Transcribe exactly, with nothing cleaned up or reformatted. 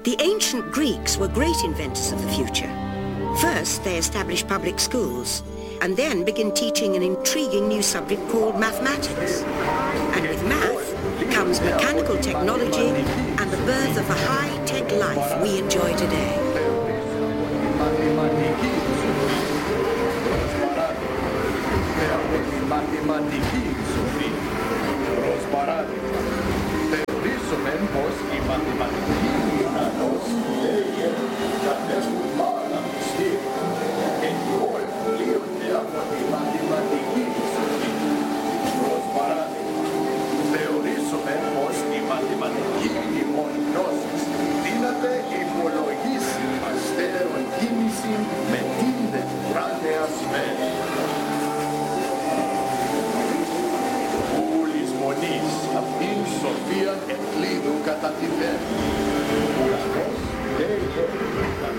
The ancient Greeks were great inventors of the future. First, they established public schools, and then began teaching an intriguing new subject called mathematics. And with math comes mechanical technology and the birth of the high-tech life we enjoy today. Που λησμονείς αυτήν σοφίαν εκλείδου κατά τη βέρνη.